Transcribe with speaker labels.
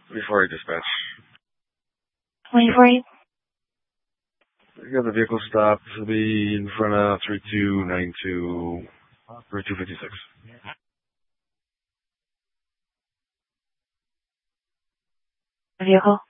Speaker 1: Before I dispatch.
Speaker 2: 24.
Speaker 1: You got the vehicle stopped. It'll be in front of 3292, 3256.
Speaker 2: Vehicle.